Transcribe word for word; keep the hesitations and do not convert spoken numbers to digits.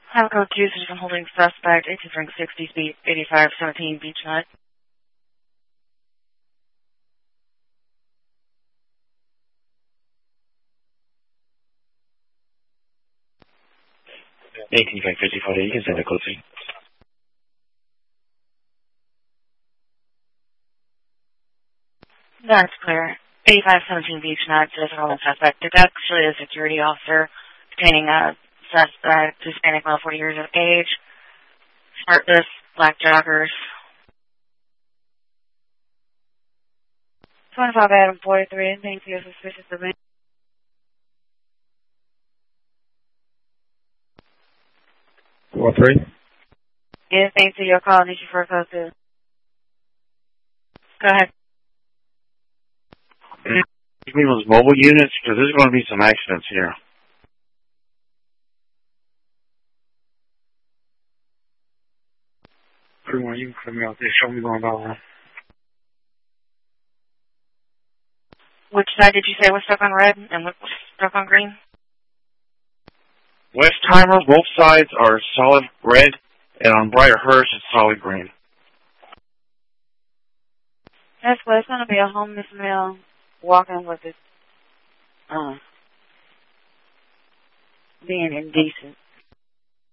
Have code usage from holding suspect, eighteen drink sixty feet, eighty-five seventeen Beach Nut. eighteen drink fifty forty, you can send a code to. That's clear. eighty-five seventeen Beach Nut, says holding suspect. It's actually a security officer detaining a suspect, Hispanic male, forty years of age, shirtless, black joggers. twenty-five Adam forty-three, thank you, suspicious of me. four three? Yes, thank you, your call, need you for a code to. Go ahead. Give me those mobile units, because there's going to be some accidents here. Everyone, you can come out there, show me going on. Which side did you say was stuck on red and what was stuck on green? Westheimer, both sides are solid red, and on Briarhurst, it's solid green. That's what it's going to be, a homeless male walking with his, uh, being indecent.